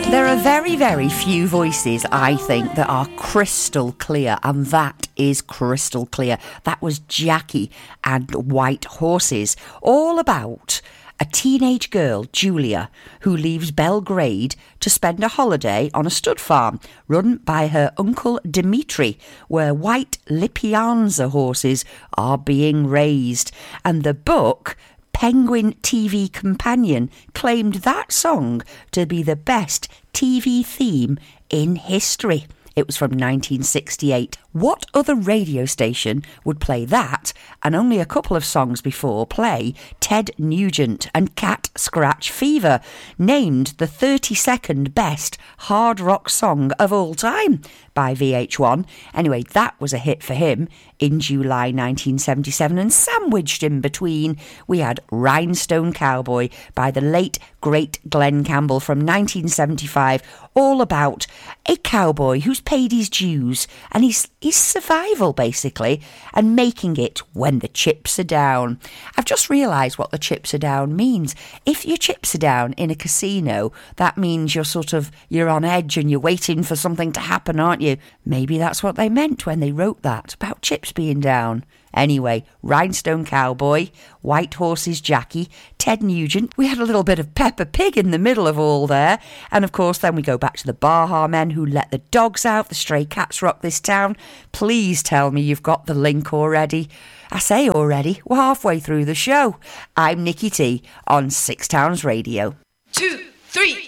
There are very, very few voices, I think, that are crystal clear, and that is crystal clear. That was Jackie and White Horses, all about a teenage girl, Julia, who leaves Belgrade to spend a holiday on a stud farm run by her uncle Dimitri, where white Lipianza horses are being raised. And the book Penguin TV Companion claimed that song to be the best TV theme in history. It was from 1968. What other radio station would play that and only a couple of songs before play Ted Nugent and Cat Scratch Fever, named the 32nd best hard rock song of all time by VH1? Anyway, that was a hit for him in July 1977, and sandwiched in between we had Rhinestone Cowboy by the late great Glenn Campbell from 1975, all about a cowboy who's paid his dues and his survival, basically, and making it when the chips are down. I've just realised what the chips are down means. If your chips are down in a casino, that means you're on edge and you're waiting for something to happen, aren't you? Maybe that's what they meant when they wrote that, about chips being down. Anyway, Rhinestone Cowboy, White Horses Jackie, Ted Nugent. We had a little bit of Peppa Pig in the middle of all there. And of course, then we go back to the Baha Men who let the dogs out. The stray cats rock this town. Please tell me you've got the link already. I say already, we're halfway through the show. I'm Nikki T on Six Towns Radio. 2, 3.